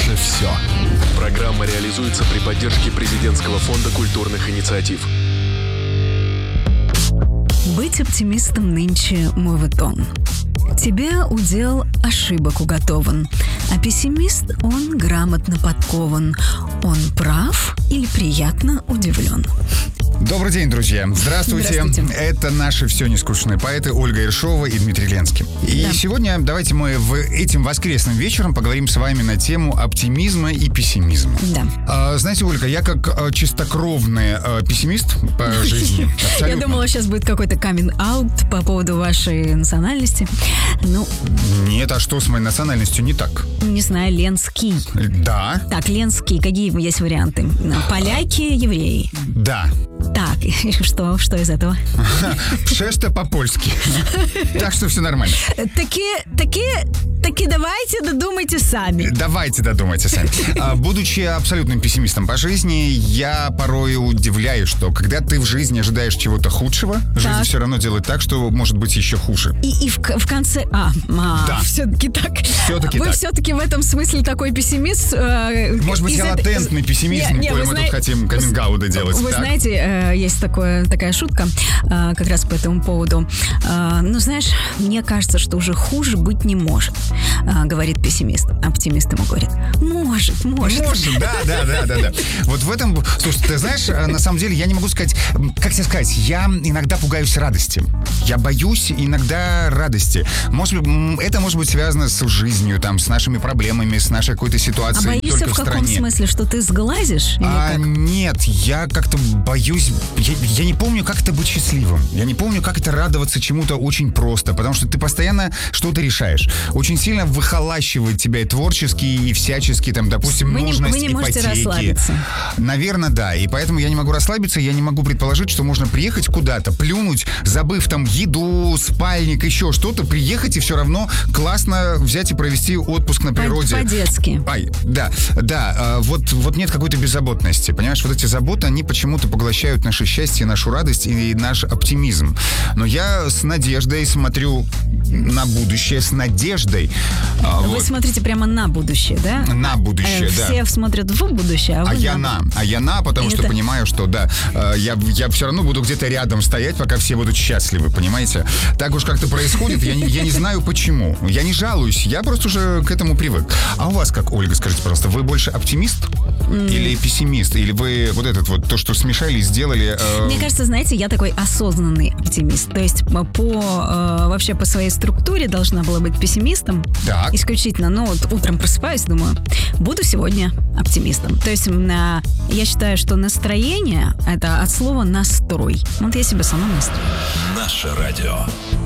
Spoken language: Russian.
наше все. Программа реализуется при поддержке президентского фонда культурных инициатив. Быть оптимистом нынче моветон. Тебе удел ошибок уготован, а пессимист, он грамотно подкован. Он прав или приятно удивлен. Добрый день, друзья. Здравствуйте. Это наши все нескучные поэты Ольга Ершова и Дмитрий Ленский. И сегодня давайте мы этим воскресным вечером поговорим с вами на тему оптимизма и пессимизма. Да. Знаете, Ольга, я как чистокровный пессимист по жизни. Абсолютно. Я думала, сейчас будет какой-то каминг-аут по поводу вашей национальности. Нет, а что с моей национальностью не так? Не знаю, Ленский. Да. Так, Ленский, какие есть варианты? Поляки, евреи. Да. Так, что из этого? Пшешта по-польски. Так что все нормально. Таки давайте додумайте сами. Давайте додумайте сами. Будучи абсолютным пессимистом по жизни, я порой удивляюсь, что когда ты в жизни ожидаешь чего-то худшего, жизнь все равно делает так, что может быть еще хуже. И в конце... Да. Все-таки так. Вы все-таки в этом смысле такой пессимист. Может быть, я латентный пессимист, мы тут хотим каминг-ауты делать. Вы знаете, есть такая шутка как раз по этому поводу. Знаешь, мне кажется, что уже хуже быть не может, говорит пессимист. Оптимист ему говорит: может. Да. Вот в этом... Слушай, ты знаешь, на самом деле я не могу сказать... Как тебе сказать? Я иногда пугаюсь радости. Я боюсь иногда радости. Это может быть связано с жизнью, с нашими проблемами, с нашей какой-то ситуацией только в стране. А боишься в каком смысле? Что ты сглазишь? Нет, я как-то боюсь... Я не помню, как это быть счастливым. Я не помню, как это радоваться чему-то очень просто, потому что ты постоянно что-то решаешь. Очень сильно выхолащивает тебя и творчески, и всячески, допустим, нужность ипотеки. Вы не можете расслабиться. Наверное, да. И поэтому я не могу расслабиться, я не могу предположить, что можно приехать куда-то, плюнуть, забыв еду, спальник, еще что-то, приехать и все равно классно взять и провести отпуск на природе. По-детски. Да. Вот нет какой-то беззаботности. Понимаешь, вот эти заботы, они почему-то поглощают наше счастье, нашу радость и наш оптимизм. Но я с надеждой смотрю на будущее, с надеждой. Вы смотрите прямо на будущее, да? На будущее, да. Все смотрят в будущее, я потому что понимаю, что я все равно буду где-то рядом стоять, пока все будут счастливы, понимаете? Так уж как-то происходит, я не знаю почему. Я не жалуюсь, я просто уже к этому привык. А у вас как, Ольга, скажите, пожалуйста, вы больше оптимист или пессимист? Или вы то, что смешали и сделали... Мне кажется, знаете, я такой осознанный оптимист. То есть вообще по своей структуре должна была быть пессимистом. Так. Исключительно. Утром просыпаюсь, думаю, буду сегодня оптимистом. То есть я считаю, что настроение — это от слова «настрой». Вот я себе сама настрою. Наше радио.